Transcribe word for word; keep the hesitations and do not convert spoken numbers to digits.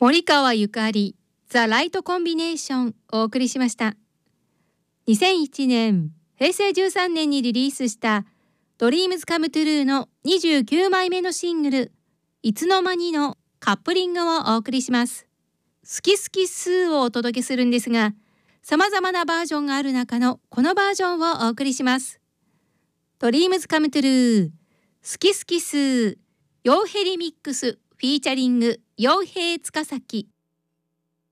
森川ゆかりザ・ライトコンビネーションをお送りしました。にせんいちねんへいせいじゅうさんねんにリリースしたドリームズカムトゥルーのにじゅうきゅうまいめのシングルいつの間にのカップリングをお送りします。好き好きスーをお届けするんですが、様々なバージョンがある中のこのバージョンをお送りします。ドリームズカムトゥルー好き好きスー傭兵リミックスフィーチャリング傭兵塚崎。